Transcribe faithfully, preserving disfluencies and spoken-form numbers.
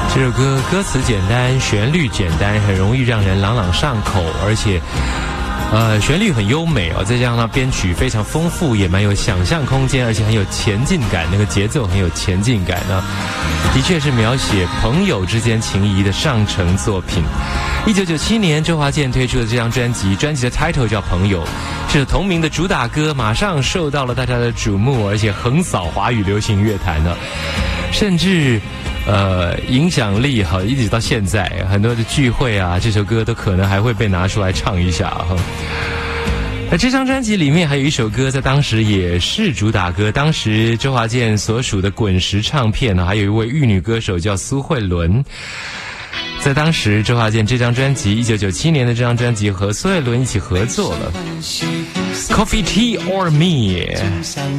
这首歌歌词简单，旋律简单，很容易让人朗朗上口，而且呃，旋律很优美哦，再加上它编曲非常丰富，也蛮有想象空间，而且很有前进感，那个节奏很有前进感呢。的确是描写朋友之间情谊的上乘作品。一九九七年，周华健推出的这张专辑，专辑的 title 叫《朋友》，这首同名的主打歌马上受到了大家的瞩目，而且横扫华语流行乐坛呢，甚至呃，影响力哈，一直到现在，很多的聚会啊，这首歌都可能还会被拿出来唱一下哈。那这张专辑里面还有一首歌，在当时也是主打歌，当时周华健所属的滚石唱片呢，还有一位玉女歌手叫苏慧伦。在当时，周华健这张专辑，一九九七年的这张专辑和苏慧伦一起合作了，《Coffee Tea or Me》。